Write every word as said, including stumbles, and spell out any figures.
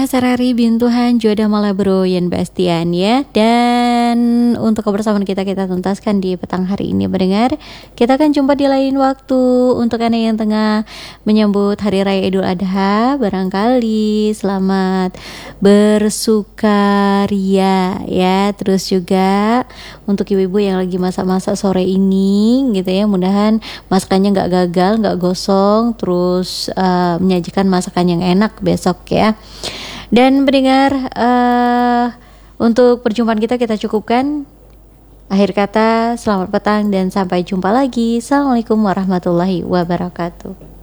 Sarari Bintuhan Jodoh Malabro Yan Bastian ya. Dan untuk kebersamaan kita kita tuntaskan di petang hari ini mendengar. Kita akan jumpa di lain waktu. Untuk Anda yang tengah menyambut Hari Raya Idul Adha, barangkali selamat bersukaria ya. Terus juga untuk ibu-ibu yang lagi masak-masak sore ini gitu ya, mudahan masakannya nggak gagal, nggak gosong, terus uh, menyajikan masakan yang enak besok ya. Dan mendengar uh, untuk perjumpaan kita kita cukupkan. Akhir kata, selamat petang dan sampai jumpa lagi. Assalamualaikum warahmatullahi wabarakatuh.